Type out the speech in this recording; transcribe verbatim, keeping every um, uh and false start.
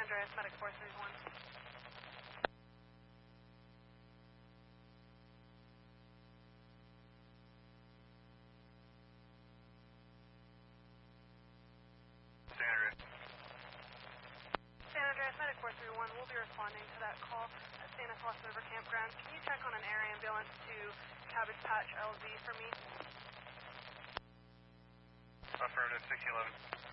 Andreas, Medic four three one. San Andreas. San Andreas, Medic four three one. We'll be responding to that call at Stanislaus River Campground. Can you check on an air ambulance to Cabbage Patch L Z for me? Affirmative, sixteen eleven.